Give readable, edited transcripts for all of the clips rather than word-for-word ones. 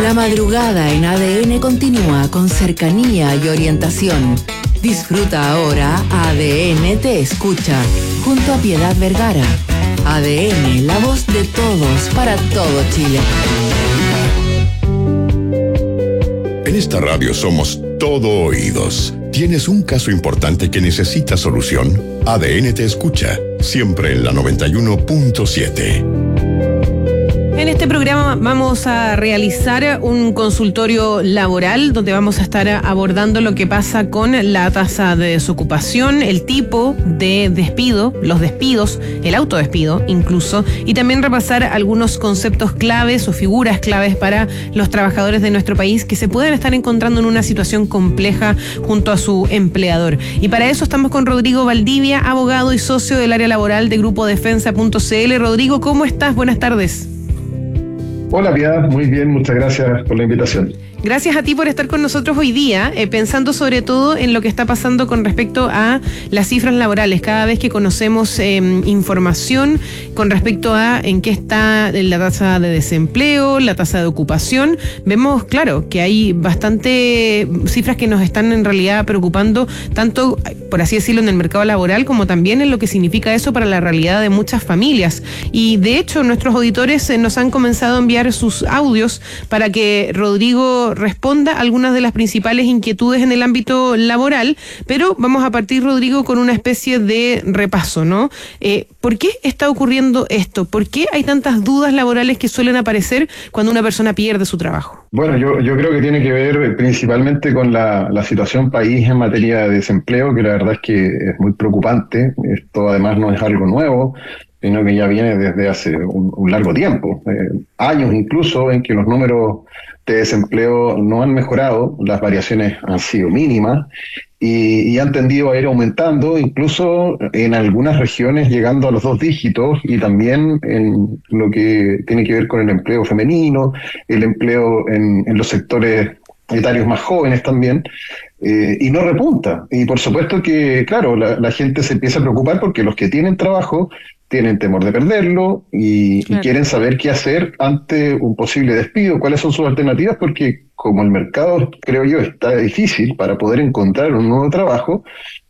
La madrugada en ADN continúa con cercanía y orientación. Disfruta ahora ADN Te Escucha, junto a Piedad Vergara. ADN, la voz de todos para todo Chile. En esta radio somos todo oídos. ¿Tienes un caso importante que necesita solución? ADN Te Escucha, siempre en la 91.7. En este programa vamos a realizar un consultorio laboral donde vamos a estar abordando lo que pasa con la tasa de desocupación, el tipo de despido, los despidos, el autodespido incluso, y también repasar algunos conceptos claves o figuras claves para los trabajadores de nuestro país que se pueden estar encontrando en una situación compleja junto a su empleador. Y para eso estamos con Rodrigo Valdivia, abogado y socio del área laboral de Grupo Defensa.cl. Rodrigo, ¿cómo estás? Buenas tardes. Hola, Piedad, muy bien, muchas gracias por la invitación. Gracias a ti por estar con nosotros hoy día, pensando sobre todo en lo que está pasando con respecto a las cifras laborales. Cada vez que conocemos información con respecto a en qué está la tasa de desempleo, la tasa de ocupación, vemos, claro, que hay bastante cifras que nos están en realidad preocupando, tanto, por así decirlo, en el mercado laboral, como también en lo que significa eso para la realidad de muchas familias. Y de hecho, nuestros auditores nos han comenzado a enviar sus audios para que Rodrigo responda algunas de las principales inquietudes en el ámbito laboral, pero vamos a partir, Rodrigo, con una especie de repaso, ¿no? ¿Por qué está ocurriendo esto? ¿Por qué hay tantas dudas laborales que suelen aparecer cuando una persona pierde su trabajo? Bueno, yo creo que tiene que ver principalmente con la situación país en materia de desempleo, que la verdad es que es muy preocupante. Esto además no es algo nuevo, sino que ya viene desde hace un largo tiempo, años incluso, en que los números de desempleo no han mejorado, las variaciones han sido mínimas y han tendido a ir aumentando, incluso en algunas regiones llegando a los 2 dígitos, y también en lo que tiene que ver con el empleo femenino, el empleo en los sectores etarios más jóvenes también, y no repunta. Y por supuesto que, claro, la gente se empieza a preocupar porque los que tienen trabajo tienen temor de perderlo y quieren saber qué hacer ante un posible despido, cuáles son sus alternativas, porque como el mercado, creo yo, está difícil para poder encontrar un nuevo trabajo,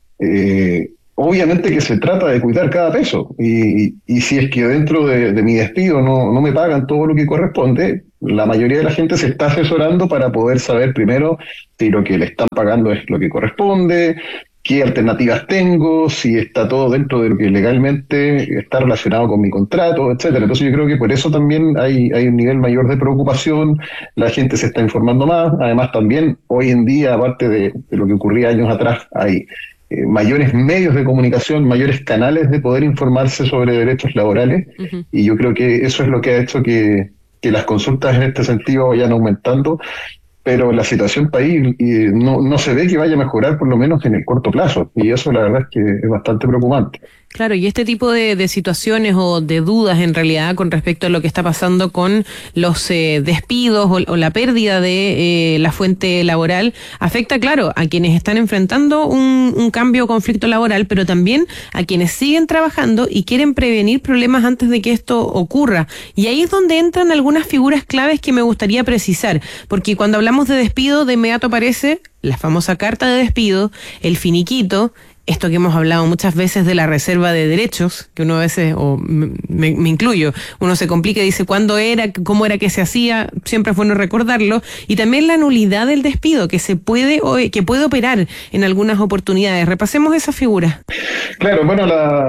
obviamente que se trata de cuidar cada peso, y si es que dentro de mi despido no me pagan todo lo que corresponde, la mayoría de la gente se está asesorando para poder saber primero si lo que le están pagando es lo que corresponde, qué alternativas tengo, si está todo dentro de lo que legalmente está relacionado con mi contrato, etcétera. Entonces yo creo que por eso también hay un nivel mayor de preocupación, la gente se está informando más, además también hoy en día, aparte de lo que ocurría años atrás, hay mayores medios de comunicación, mayores canales de poder informarse sobre derechos laborales, y yo creo que eso es lo que ha hecho que las consultas en este sentido vayan aumentando, pero la situación país no se ve que vaya a mejorar, por lo menos en el corto plazo, y eso la verdad es que es bastante preocupante. Claro, y este tipo de situaciones o de dudas en realidad con respecto a lo que está pasando con los despidos o la pérdida de la fuente laboral afecta, claro, a quienes están enfrentando un cambio o conflicto laboral, pero también a quienes siguen trabajando y quieren prevenir problemas antes de que esto ocurra. Y ahí es donde entran algunas figuras claves que me gustaría precisar, porque cuando hablamos de despido, de inmediato aparece la famosa carta de despido, el finiquito, esto que hemos hablado muchas veces de la reserva de derechos, que uno a veces, o me incluyo, uno se complica y dice cuándo era, cómo era que se hacía, siempre es bueno recordarlo, y también la nulidad del despido, que que puede operar en algunas oportunidades. Repasemos esa figura. Claro, bueno,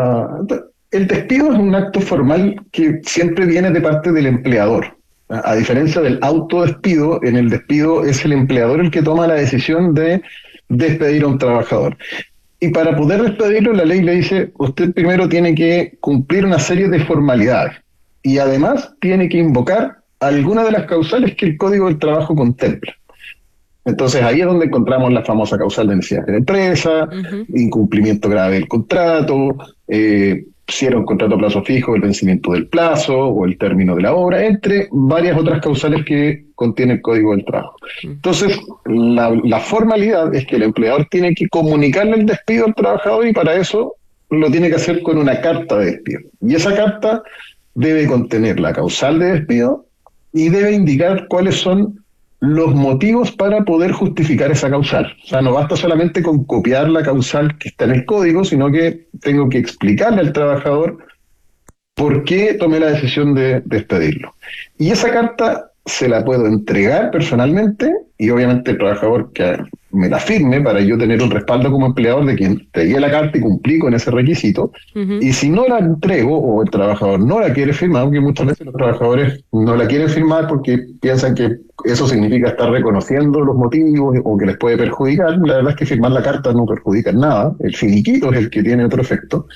el despido es un acto formal que siempre viene de parte del empleador. A diferencia del autodespido, en el despido es el empleador el que toma la decisión de despedir a un trabajador. Y para poder despedirlo, la ley le dice, usted primero tiene que cumplir una serie de formalidades y además tiene que invocar algunas de las causales que el Código del Trabajo contempla. Entonces ahí es donde encontramos la famosa causal de necesidad de la empresa, incumplimiento grave del contrato, si era un contrato a plazo fijo, el vencimiento del plazo o el término de la obra, entre varias otras causales que contiene el Código del Trabajo. Entonces, la formalidad es que el empleador tiene que comunicarle el despido al trabajador, y para eso lo tiene que hacer con una carta de despido. Y esa carta debe contener la causal de despido y debe indicar cuáles son los motivos para poder justificar esa causal. O sea, no basta solamente con copiar la causal que está en el código, sino que tengo que explicarle al trabajador por qué tomé la decisión de despedirlo. Y esa carta se la puedo entregar personalmente y obviamente el trabajador que me la firme para yo tener un respaldo como empleador de que entregué la carta y cumplí con ese requisito. Y si no la entrego o el trabajador no la quiere firmar, aunque muchas veces los trabajadores no la quieren firmar porque piensan que eso significa estar reconociendo los motivos o que les puede perjudicar, la verdad es que firmar la carta no perjudica en nada, el finiquito es el que tiene otro efecto.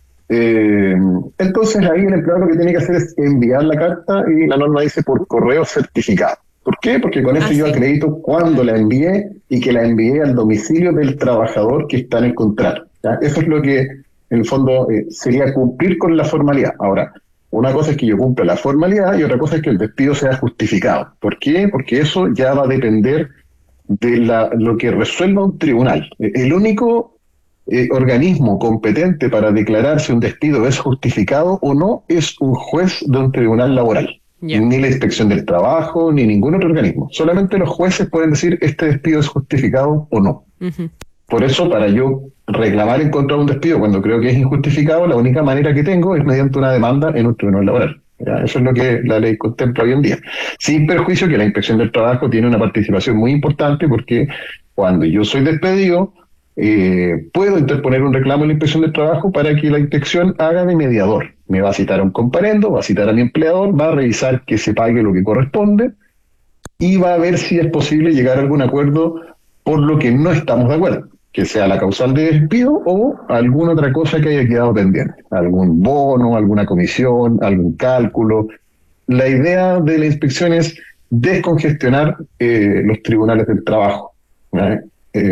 Entonces ahí el empleador lo que tiene que hacer es enviar la carta y la norma dice por correo certificado. ¿Por qué? Porque con eso yo acredito cuándo la envié y que la envié al domicilio del trabajador que está en el contrato, ¿ya? Eso es lo que en el fondo sería cumplir con la formalidad. Ahora, una cosa es que yo cumpla la formalidad y otra cosa es que el despido sea justificado. ¿Por qué? Porque eso ya va a depender de lo que resuelva un tribunal. El único organismo competente para declarar si un despido es justificado o no es un juez de un tribunal laboral. Ni la Inspección del Trabajo, ni ningún otro organismo. Solamente los jueces pueden decir este despido es justificado o no. Por eso, para yo reclamar en contra de un despido cuando creo que es injustificado, la única manera que tengo es mediante una demanda en un tribunal laboral. ¿Ya? Eso es lo que la ley contempla hoy en día. Sin perjuicio que la Inspección del Trabajo tiene una participación muy importante porque cuando yo soy despedido, puedo interponer un reclamo en la Inspección del Trabajo para que la inspección haga de mediador. Me va a citar a un comparendo, va a citar a mi empleador, va a revisar que se pague lo que corresponde y va a ver si es posible llegar a algún acuerdo por lo que no estamos de acuerdo, que sea la causal de despido o alguna otra cosa que haya quedado pendiente, algún bono, alguna comisión, algún cálculo. La idea de la inspección es descongestionar los tribunales del trabajo, ¿vale?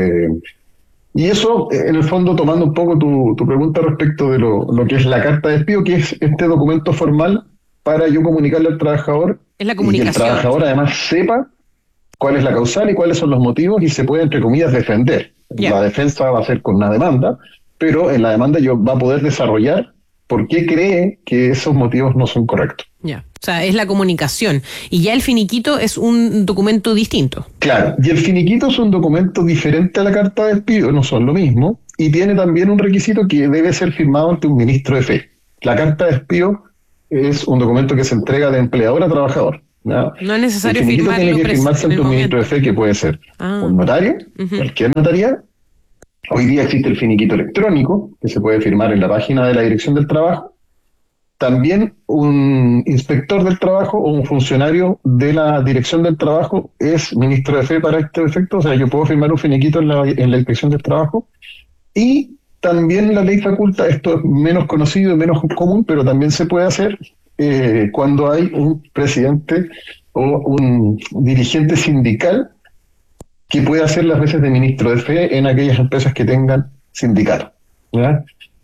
Y eso, en el fondo, tomando un poco tu pregunta respecto de lo que es la carta de despido, que es este documento formal para yo comunicarle al trabajador es la y que comunicación. el trabajador además sepa cuál es la causal y cuáles son los motivos y se puede, entre comillas, defender. La defensa va a ser con una demanda, pero en la demanda yo va a poder desarrollar por qué cree que esos motivos no son correctos. O sea, es la comunicación. Y ya el finiquito es un documento distinto. Claro, y el finiquito es un documento diferente a la carta de despido, no son lo mismo, y tiene también un requisito que debe ser firmado ante un ministro de fe. La carta de despido es un documento que se entrega de empleador a trabajador. ¿Ya? No es necesario el finiquito firmarlo tiene que firmarse ante un ministro de fe, que puede ser un notario, cualquier notaría. Hoy día existe el finiquito electrónico, que se puede firmar en la página de la Dirección del Trabajo. También un inspector del trabajo o un funcionario de la Dirección del Trabajo es ministro de fe para este efecto. O sea, yo puedo firmar un finiquito en la Inspección del Trabajo. Y también la ley faculta, esto es menos conocido y menos común, pero también se puede hacer cuando hay un presidente o un dirigente sindical que puede hacer las veces de ministro de fe en aquellas empresas que tengan sindicato, ¿ya?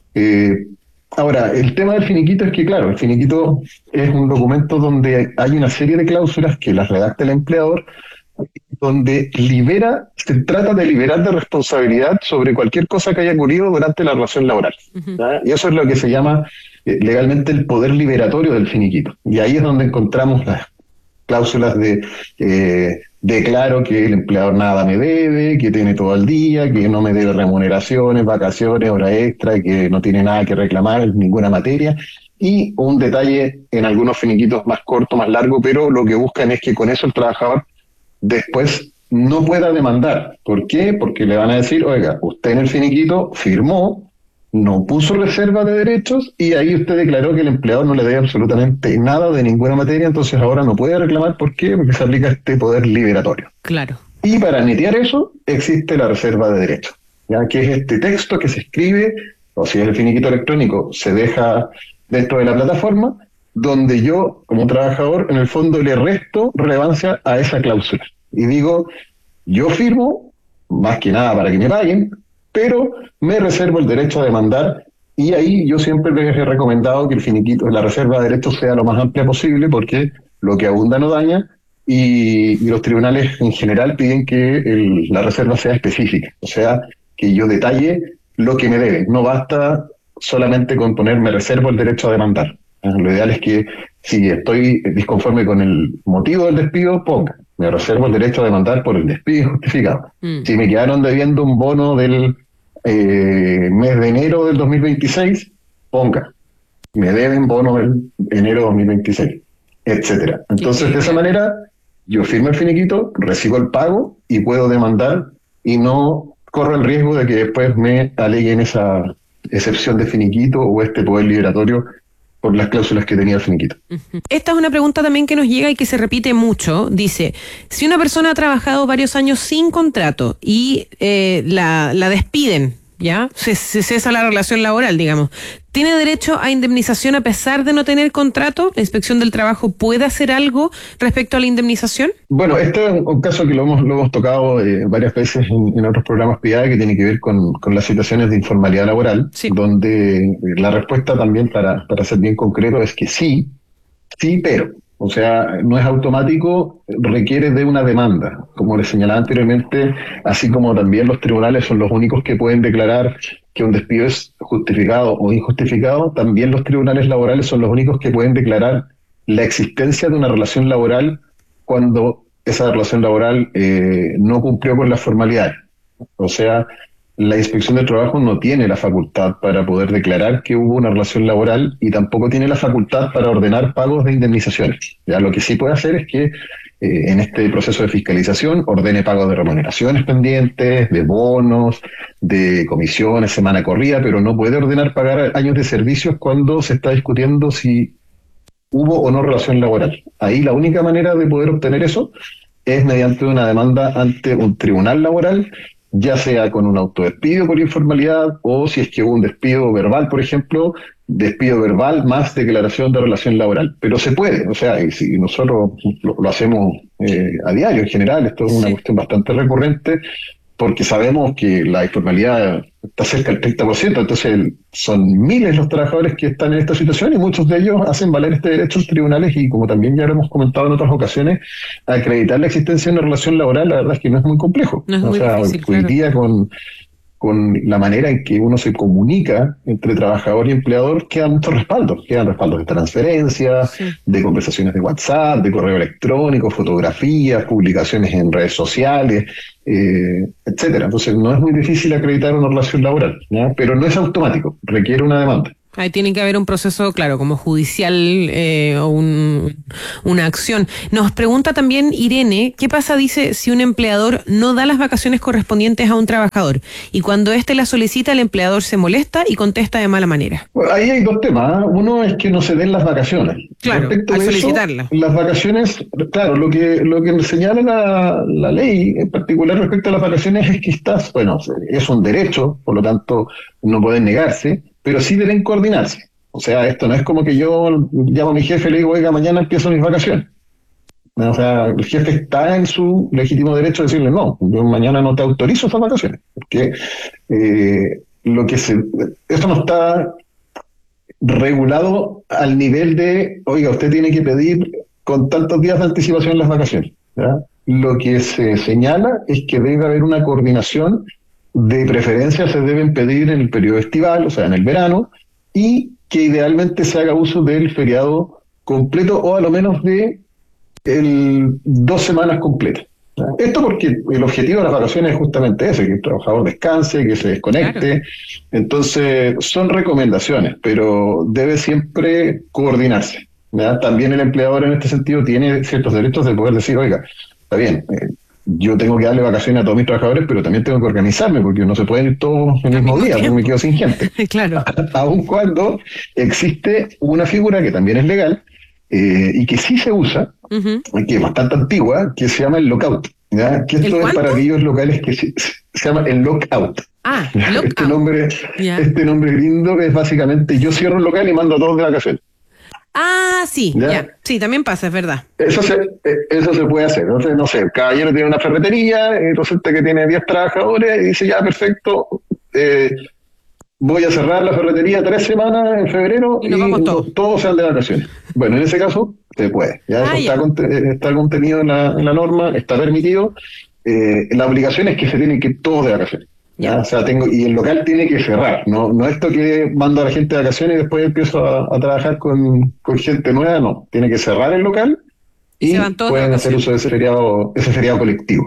Ahora, el tema del finiquito es que, claro, el finiquito es un documento donde hay una serie de cláusulas que las redacta el empleador, donde se trata de liberar de responsabilidad sobre cualquier cosa que haya ocurrido durante la relación laboral, ¿ya? Y eso es lo que se llama legalmente el poder liberatorio del finiquito. Y ahí es donde encontramos las cláusulas de declaro que el empleador nada me debe, que tiene todo al día, que no me debe remuneraciones, vacaciones, hora extra, que no tiene nada que reclamar en ninguna materia. Y un detalle en algunos finiquitos más corto, más largo, pero lo que buscan es que con eso el trabajador después no pueda demandar. ¿Por qué? Porque le van a decir, oiga, usted en el finiquito firmó, no puso reserva de derechos y ahí usted declaró que el empleador no le debe absolutamente nada de ninguna materia, entonces ahora no puede reclamar. ¿Por qué? Porque se aplica este poder liberatorio. Claro. Y para netear eso existe la reserva de derechos, ya que es este texto que se escribe, o si es el finiquito electrónico, se deja dentro de la plataforma, donde yo, como trabajador, en el fondo le resto relevancia a esa cláusula. Y digo, yo firmo, más que nada para que me paguen, pero me reservo el derecho a demandar, y ahí yo siempre les he recomendado que el finiquito, la reserva de derechos sea lo más amplia posible, porque lo que abunda no daña, y los tribunales en general piden que la reserva sea específica, o sea, que yo detalle lo que me deben. No basta solamente con ponerme reservo el derecho a demandar. Lo ideal es que si estoy disconforme con el motivo del despido, ponga Me reservo el derecho a demandar por el despido injustificado. Si me quedaron debiendo un bono del mes de enero del 2026, ponga, me deben bono del enero 2026, etcétera. Entonces, de esa manera, yo firmo el finiquito, recibo el pago y puedo demandar y no corro el riesgo de que después me aleguen esa excepción de finiquito o este poder liberatorio por las cláusulas que tenía el finiquito. Esta es una pregunta también que nos llega y que se repite mucho. Dice, si una persona ha trabajado varios años sin contrato y la despiden, ¿ya? Se cesa la relación laboral, digamos. ¿Tiene derecho a indemnización a pesar de no tener contrato? ¿La Inspección del Trabajo puede hacer algo respecto a la indemnización? Bueno, este es un caso que lo hemos tocado varias veces en otros programas PIAE que tiene que ver con las situaciones de informalidad laboral, sí, donde la respuesta también, para ser bien concreto, es que sí, pero. O sea, no es automático, requiere de una demanda. Como les señalaba anteriormente, así como también los tribunales son los únicos que pueden declarar que un despido es justificado o injustificado, también los tribunales laborales son los únicos que pueden declarar la existencia de una relación laboral cuando esa relación laboral no cumplió con las formalidades. O sea, la Inspección del Trabajo no tiene la facultad para poder declarar que hubo una relación laboral y tampoco tiene la facultad para ordenar pagos de indemnizaciones. Ya lo que sí puede hacer es que en este proceso de fiscalización ordene pagos de remuneraciones pendientes, de bonos, de comisiones, semana corrida, pero no puede ordenar pagar años de servicios cuando se está discutiendo si hubo o no relación laboral. Ahí la única manera de poder obtener eso es mediante una demanda ante un tribunal laboral, ya sea con un autodespido por informalidad o si es que hubo un despido verbal, por ejemplo, despido verbal más declaración de relación laboral. Pero se puede, o sea, y si nosotros lo hacemos a diario en general, esto es una cuestión bastante recurrente, porque sabemos que la informalidad está cerca del 30%, entonces son miles los trabajadores que están en esta situación y muchos de ellos hacen valer este derecho en tribunales y, como también ya lo hemos comentado en otras ocasiones, acreditar la existencia de una relación laboral, la verdad es que no es muy complejo. No es muy difícil, hoy día con la manera en que uno se comunica entre trabajador y empleador, quedan muchos respaldos. Quedan respaldos de transferencia, de conversaciones de WhatsApp, de correo electrónico, fotografías, publicaciones en redes sociales, etcétera. Entonces no es muy difícil acreditar una relación laboral, ¿ya? Pero no es automático, requiere una demanda. Ahí tiene que haber un proceso, claro, como judicial o una acción. Nos pregunta también Irene, ¿qué pasa, dice, si un empleador no da las vacaciones correspondientes a un trabajador? Y cuando éste las solicita, el empleador se molesta y contesta de mala manera. Bueno, ahí hay dos temas. Uno es que no se den las vacaciones. Claro, al solicitarlas. Las vacaciones, claro, lo que señala la ley en particular respecto a las vacaciones es que es un derecho, por lo tanto no pueden negarse, pero sí deben coordinarse. O sea, esto no es como que yo llamo a mi jefe y le digo, oiga, mañana empiezo mis vacaciones. O sea, el jefe está en su legítimo derecho de decirle, no, yo mañana no te autorizo esas vacaciones. Porque esto no está regulado al nivel de, oiga, usted tiene que pedir con tantos días de anticipación las vacaciones, ¿verdad? Lo que se señala es que debe haber una coordinación. De preferencia se deben pedir en el periodo estival, o sea, en el verano, y que idealmente se haga uso del feriado completo o a lo menos de 2 semanas completas. Esto porque el objetivo de las vacaciones es justamente ese, que el trabajador descanse, que se desconecte. Claro. Entonces, son recomendaciones, pero debe siempre coordinarse, ¿verdad? También el empleador en este sentido tiene ciertos derechos de poder decir, oiga, está bien, yo tengo que darle vacaciones a todos mis trabajadores, pero también tengo que organizarme, porque no se pueden ir todos el mismo día, porque me quedo sin gente. Claro. Aun cuando existe una figura que también es legal, y que sí se usa, que es bastante antigua, que se llama el lockout, ¿ya? Que esto es para aquellos locales que se llama el lockout. Ah, lockout. Este nombre lindo es básicamente, yo cierro el local y mando a todos de vacaciones. Ah, sí, ya. Sí, también pasa, es verdad. Eso se puede hacer. Entonces, no sé, el caballero tiene una ferretería, resulta que tiene 10 trabajadores y dice, ya, perfecto, voy a cerrar la ferretería 3 semanas en febrero y todos sean de vacaciones. Bueno, en ese caso, se puede. Ya está contenido en la norma, está permitido. La obligación es que se tienen que ir todos de vacaciones. ¿Ya? O sea, y el local tiene que cerrar, no esto que mando a la gente de vacaciones y después empiezo a trabajar con gente nueva, no, tiene que cerrar el local y pueden hacer uso de ese feriado colectivo.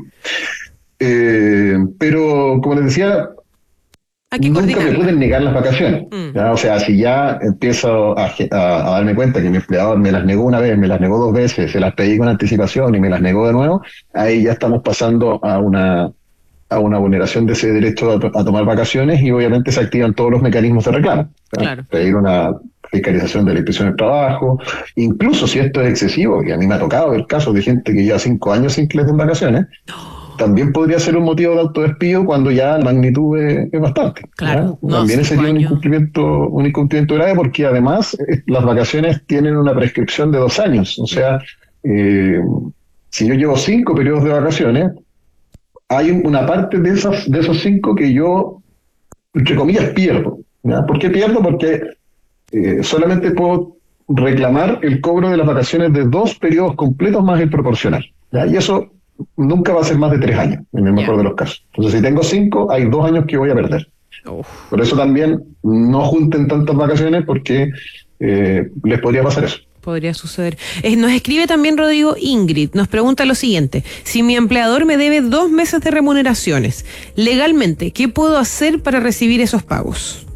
Pero, como les decía, nunca me pueden negar las vacaciones. ¿Ya? O sea, si ya empiezo a darme cuenta que mi empleador me las negó una vez, me las negó 2 veces, se las pedí con anticipación y me las negó de nuevo, ahí ya estamos pasando a una vulneración de ese derecho a tomar vacaciones, y obviamente se activan todos los mecanismos de reclamo. Claro. Pedir una fiscalización de la inspección del trabajo, incluso si esto es excesivo, y a mí me ha tocado el caso de gente que lleva 5 años sin que les den vacaciones, también podría ser un motivo de autodespido cuando ya la magnitud es bastante. Claro. También sería un incumplimiento grave, porque además las vacaciones tienen una prescripción de 2 años. O sea, si yo llevo 5 periodos de vacaciones, hay una parte de esos 5 que yo, entre comillas, pierdo. ¿Ya? ¿Por qué pierdo? Porque solamente puedo reclamar el cobro de las vacaciones de 2 periodos completos más el proporcional. ¿Ya? Y eso nunca va a ser más de 3 años, en el mejor de los casos. Entonces, si tengo 5, hay 2 años que voy a perder. Por eso también no junten tantas vacaciones, porque les podría pasar eso. Podría suceder. Nos escribe también Rodrigo Ingrid, nos pregunta lo siguiente: si mi empleador me debe 2 meses de remuneraciones, legalmente, ¿qué puedo hacer para recibir esos pagos?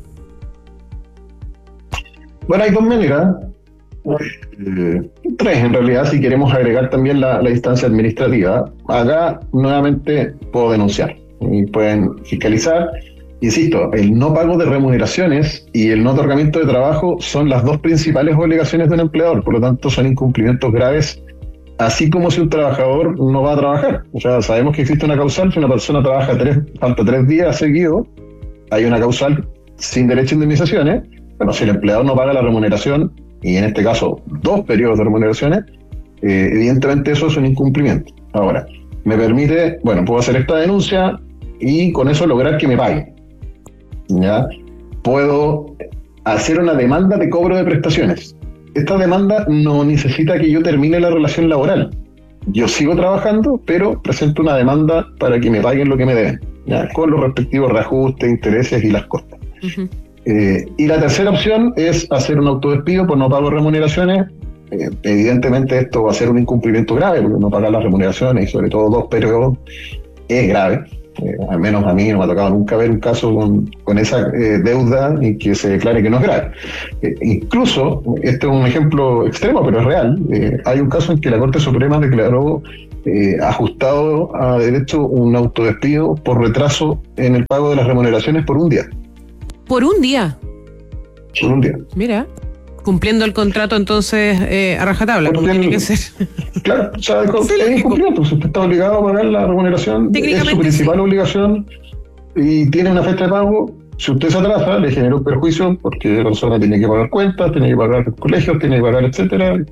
Bueno, hay 2 maneras. 3 en realidad, si queremos agregar también la instancia administrativa. Acá nuevamente puedo denunciar y pueden fiscalizar. Insisto, el no pago de remuneraciones y el no otorgamiento de trabajo son las 2 principales obligaciones de un empleador, por lo tanto son incumplimientos graves, así como si un trabajador no va a trabajar. O sea, sabemos que existe una causal. Si una persona trabaja falta 3 días seguidos, hay una causal sin derecho a indemnizaciones. Bueno, si el empleador no paga la remuneración, y en este caso 2 periodos de remuneraciones, evidentemente eso es un incumplimiento. Ahora, me permite, puedo hacer esta denuncia y con eso lograr que me paguen. ¿Ya? Puedo hacer una demanda de cobro de prestaciones. Esta demanda no necesita que yo termine la relación laboral. Yo sigo trabajando, pero presento una demanda para que me paguen lo que me deben, ¿ya? Con los respectivos reajustes, intereses y las costas. Uh-huh. Y la tercera opción es hacer un autodespido por no pago de remuneraciones. Evidentemente esto va a ser un incumplimiento grave, porque no pagar las remuneraciones, y sobre todo 2 periodos, es grave. Al menos a mí no me ha tocado nunca ver un caso con esa deuda y que se declare que no es grave. Incluso, este es un ejemplo extremo, pero es real. Hay un caso en que la Corte Suprema declaró ajustado a derecho un autodespido por retraso en el pago de las remuneraciones por un día. ¿Por un día? Por un día. Mira, cumpliendo el contrato entonces a rajatabla, como tiene que ser. Claro, o sea, es incumplimiento. Usted está obligado a pagar la remuneración, es su principal obligación y tiene una fecha de pago. Si usted se atrasa, le genera un perjuicio porque la persona tiene que pagar cuentas, tiene que pagar colegios, tiene que pagar, etcétera.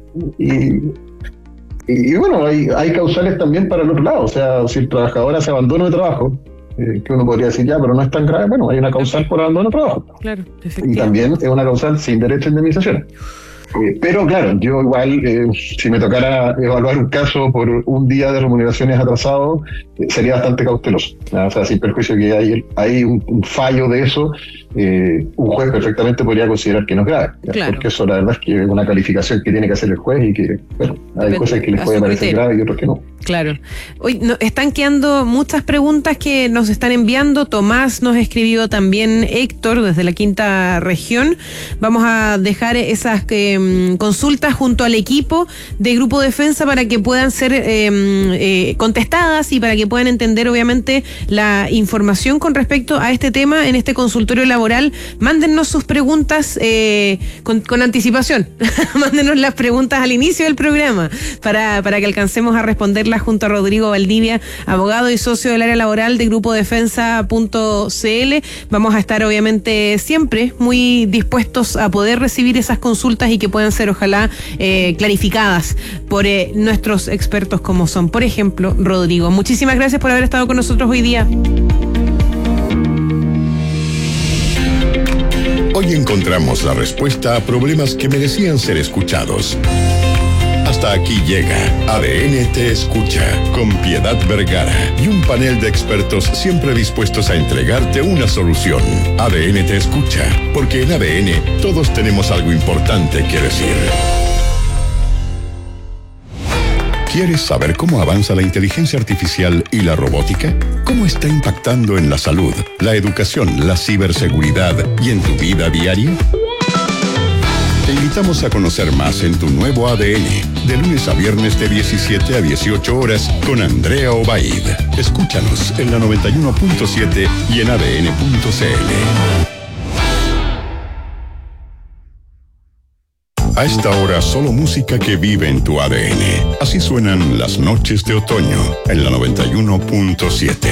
Y bueno, hay causales también para el otro lado. O sea, si el trabajador hace abandono de trabajo, que uno podría decir, pero no es tan grave, hay una causal por abandono de trabajo. Claro, y también es una causal sin derecho a indemnización. Pero claro, yo igual, si me tocara evaluar un caso por un día de remuneraciones atrasado, sería bastante cauteloso. O sea, sin perjuicio que hay un fallo de eso, un juez perfectamente podría considerar que no es grave. Claro. Porque eso la verdad es que es una calificación que tiene que hacer el juez y que, hay cosas que les puede parecer grave y otras que no. Claro. Hoy están quedando muchas preguntas que nos están enviando. Tomás nos escribió también, Héctor, desde la 5ª región. Vamos a dejar esas consultas junto al equipo de Grupo Defensa para que puedan ser contestadas y para que puedan entender, obviamente, la información con respecto a este tema en este consultorio laboral. Mándennos sus preguntas con anticipación. Mándenos las preguntas al inicio del programa para que alcancemos a responderlas junto a Rodrigo Valdivia, abogado y socio del área laboral de grupodefensa.cl. Vamos a estar obviamente siempre muy dispuestos a poder recibir esas consultas y que puedan ser ojalá clarificadas por nuestros expertos como son, por ejemplo, Rodrigo. Muchísimas gracias por haber estado con nosotros hoy día. Hoy encontramos la respuesta a problemas que merecían ser escuchados. Hasta aquí llega ADN Te Escucha, con Piedad Vergara y un panel de expertos siempre dispuestos a entregarte una solución. ADN Te Escucha, porque en ADN todos tenemos algo importante que decir. ¿Quieres saber cómo avanza la inteligencia artificial y la robótica? ¿Cómo está impactando en la salud, la educación, la ciberseguridad y en tu vida diaria? Te invitamos a conocer más en tu nuevo ADN, de lunes a viernes de 17 a 18 horas con Andrea Obaid. Escúchanos en la 91.7 y en adn.cl. A esta hora, solo música que vive en tu ADN. Así suenan las noches de otoño en la 91.7.